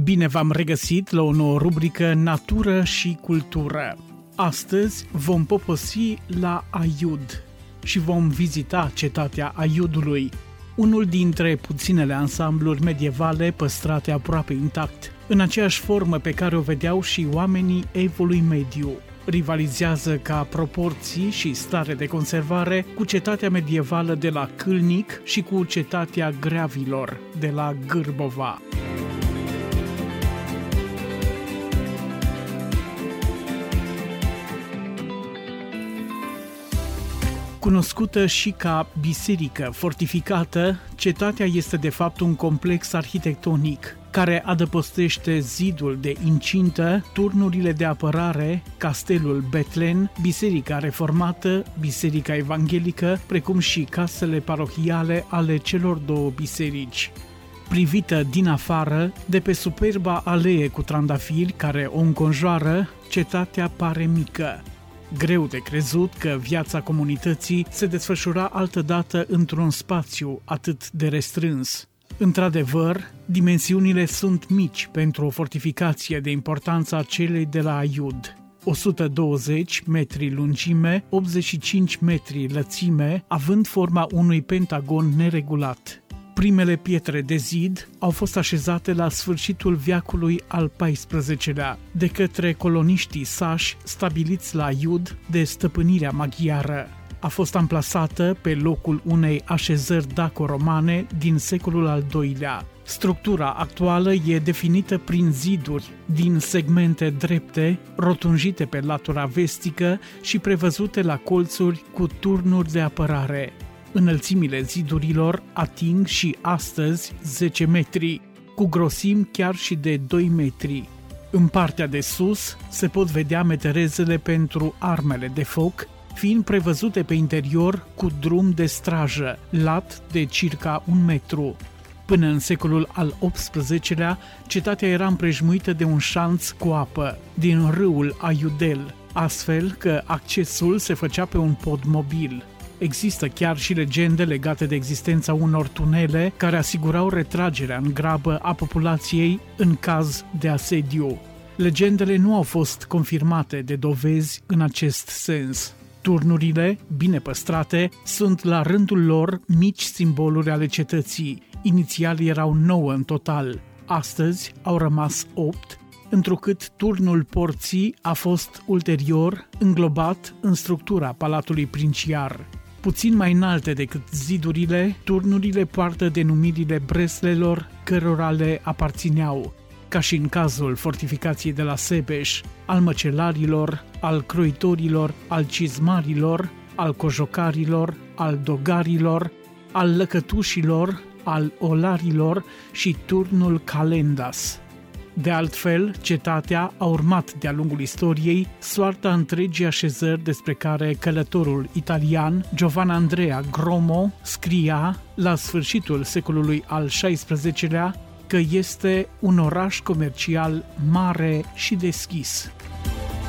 Bine v-am regăsit la o nouă rubrică Natură și Cultură. Astăzi vom poposi la Aiud și vom vizita cetatea Aiudului, unul dintre puținele ansambluri medievale păstrate aproape intact, în aceeași formă pe care o vedeau și oamenii Evului Mediu. Rivalizează ca proporții și stare de conservare cu cetatea medievală de la Câlnic și cu cetatea Greavilor de la Gârbova. Cunoscută și ca biserică fortificată, cetatea este de fapt un complex arhitectonic care adăpostește zidul de incintă, turnurile de apărare, castelul Betlen, biserica reformată, biserica evanghelică, precum și casele parohiale ale celor două biserici. Privită din afară, de pe superba alee cu trandafiri care o înconjoară, cetatea pare mică. Greu de crezut că viața comunității se desfășura altădată într-un spațiu atât de restrâns. Într-adevăr, dimensiunile sunt mici pentru o fortificație de importanța celei de la Aiud. 120 metri lungime, 85 metri lățime, având forma unui pentagon neregulat. Primele pietre de zid au fost așezate la sfârșitul veacului al XIV-lea de către coloniștii sași stabiliți la Aiud de stăpânirea maghiară. A fost amplasată pe locul unei așezări daco-romane din secolul al II-lea. Structura actuală e definită prin ziduri din segmente drepte, rotunjite pe latura vestică și prevăzute la colțuri cu turnuri de apărare. Înălțimile zidurilor ating și astăzi 10 metri, cu grosimi chiar și de 2 metri. În partea de sus se pot vedea meterezele pentru armele de foc, fiind prevăzute pe interior cu drum de strajă, lat de circa 1 metru. Până în secolul al XVIII-lea, cetatea era împrejmuită de un șanț cu apă, din râul Aiudel, astfel că accesul se făcea pe un pod mobil. Există chiar și legende legate de existența unor tunele care asigurau retragerea în grabă a populației în caz de asediu. Legendele nu au fost confirmate de dovezi în acest sens. Turnurile, bine păstrate, sunt la rândul lor mici simboluri ale cetății. Inițial erau 9 în total, astăzi au rămas 8, întrucât turnul porții a fost ulterior înglobat în structura palatului princiar. Puțin mai înalte decât zidurile, turnurile poartă denumirile breslelor cărora le aparțineau, ca și în cazul fortificației de la Sebeș, al măcelarilor, al croitorilor, al cizmarilor, al cojocarilor, al dogarilor, al lăcătușilor, al olarilor și turnul Calendas. De altfel, cetatea a urmat de-a lungul istoriei soarta întregii așezări despre care călătorul italian Giovanni Andrea Gromo scria la sfârșitul secolului al XVI-lea că este un oraș comercial mare și deschis.